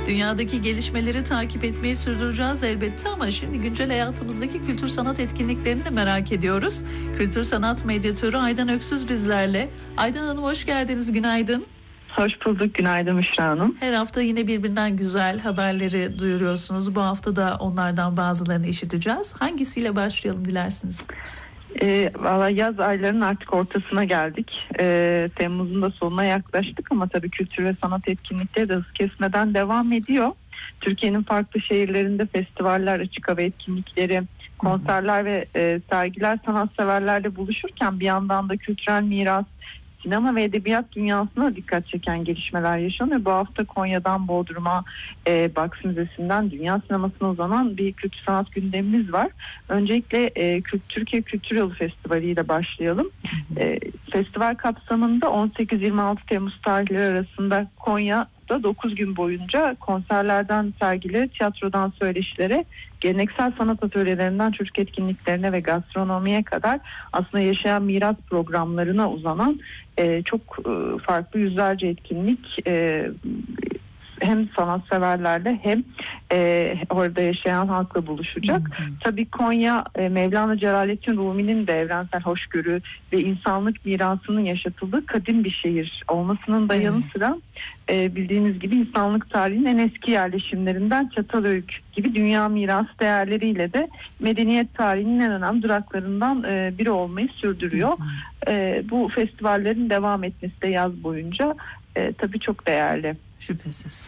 Dünyadaki gelişmeleri takip etmeyi sürdüreceğiz elbette ama şimdi güncel hayatımızdaki kültür sanat etkinliklerini de merak ediyoruz. Kültür sanat medyatörü Aydan Öksüz bizlerle. Aydan Hanım hoş geldiniz, günaydın. Hoş bulduk, günaydın Müşra Hanım. Her hafta yine birbirinden güzel haberleri duyuruyorsunuz. Bu hafta da onlardan bazılarını işiteceğiz. Hangisiyle başlayalım dilersiniz? Valla yaz aylarının artık ortasına geldik. Temmuz'un da sonuna yaklaştık ama tabii kültür ve sanat etkinlikleri de hız kesmeden devam ediyor. Türkiye'nin farklı şehirlerinde festivaller, açık hava etkinlikleri, konserler ve sergiler sanatseverlerle buluşurken bir yandan da kültürel miras, sinema ve edebiyat dünyasına dikkat çeken gelişmeler yaşanıyor. Bu hafta Konya'dan Bodrum'a, Baksı Müzesi'nden dünya sinemasına uzanan bir kültür sanat gündemimiz var. Öncelikle Türkiye Kültür Yolu Festivali ile başlayalım. Festival kapsamında 18-26 Temmuz tarihleri arasında Konya'da 9 gün boyunca konserlerden sergilere, tiyatrodan söyleşilere, geleneksel sanat atölyelerinden çocuk etkinliklerine ve gastronomiye kadar aslında yaşayan miras programlarına uzanan çok farklı yüzlerce etkinlik hem sanatseverlerle hem orada yaşayan halkla buluşacak. Tabii Konya, Mevlana Celaleddin Rumi'nin de evrensel hoşgörü ve insanlık mirasının yaşatıldığı kadim bir şehir olmasının da yanı sıra bildiğiniz gibi insanlık tarihinin en eski yerleşimlerinden Çatalhöyük gibi dünya mirası değerleriyle de medeniyet tarihinin en önemli duraklarından biri olmayı sürdürüyor. Bu festivallerin devam etmesi de yaz boyunca tabii çok değerli. Şüphesiz.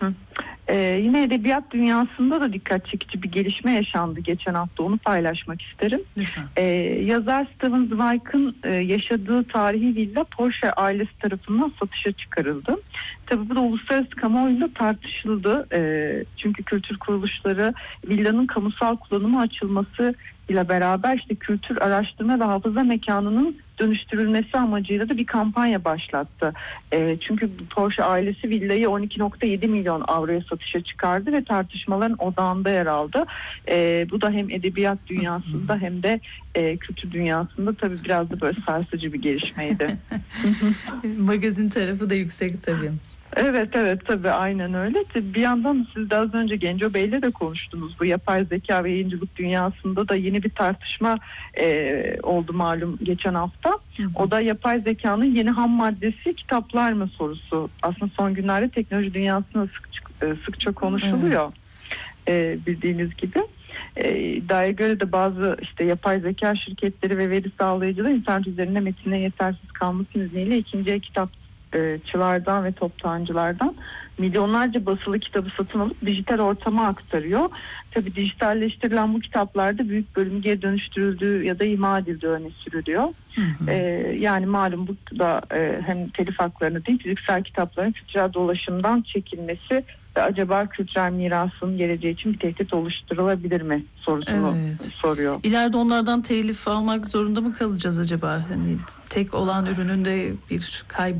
Yine edebiyat dünyasında da dikkat çekici bir gelişme yaşandı geçen hafta, onu paylaşmak isterim. Yazar Stephen Zweig'ın yaşadığı tarihi villa Porsche ailesi tarafından satışa çıkarıldı. Tabii bu da uluslararası kamuoyunda tartışıldı. Çünkü kültür kuruluşları villanın kamusal kullanıma açılması ile beraber işte kültür araştırma ve hafıza mekanının dönüştürülmesi amacıyla da bir kampanya başlattı. Çünkü Porsche ailesi villayı 12,7 milyon avroya satışa çıkardı ve tartışmaların odağında yer aldı. Bu da hem edebiyat dünyasında hem de kültür dünyasında tabii biraz da böyle sarsıcı bir gelişmeydi. Magazin tarafı da yüksek tabii. Evet tabii aynen öyle. Bir yandan siz de az önce Genco Bey'le de konuştunuz. Bu yapay zeka ve yayıncılık dünyasında da yeni bir tartışma oldu malum geçen hafta. O da yapay zekanın yeni ham maddesi kitaplar mı sorusu. Aslında son günlerde teknoloji dünyasında sıkça konuşuluyor. Bildiğiniz gibi. İddiaya göre de bazı işte yapay zeka şirketleri ve veri sağlayıcılar internet üzerinde metinle yetersiz kalması nedeniyle ikinci el kitapçılardan ve toptancılardan milyonlarca basılı kitabı satın alıp dijital ortama aktarıyor. Tabii dijitalleştirilen bu kitaplarda büyük bölümü geri dönüştürüldüğü ya da imha edildiği öne sürülüyor. Yani malum bu da hem telif haklarını değil, fiziksel kitapların kültürel dolaşımdan çekilmesi ve acaba kültürel mirasın geleceği için bir tehdit oluşturulabilir mi sorusunu soruyor. İleride onlardan telif almak zorunda mı kalacağız acaba? Hani tek olan ürünün de bir kaybı